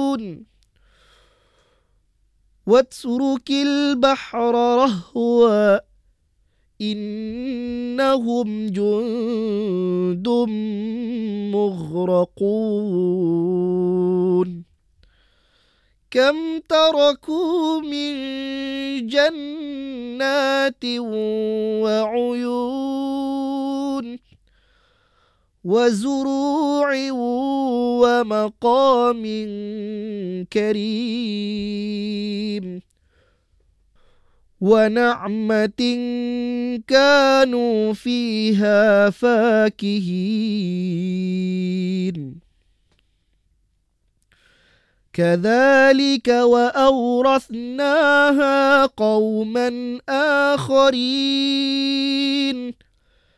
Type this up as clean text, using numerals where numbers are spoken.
واترك البحر رهوا إنهم جند مغرقون كم تركوا من جنات وعيون وزروع ومقام كريم ونعمة كانوا فيها فاكهين كذلك وأورثناها قوما آخرين